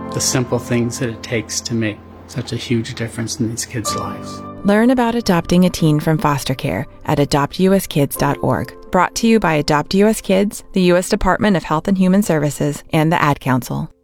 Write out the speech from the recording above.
the simple things that it takes to make such a huge difference in these kids' lives. Learn about adopting a teen from foster care at adoptuskids.org. Brought to you by Adopt US Kids, the U.S. Department of Health and Human Services, and the Ad Council.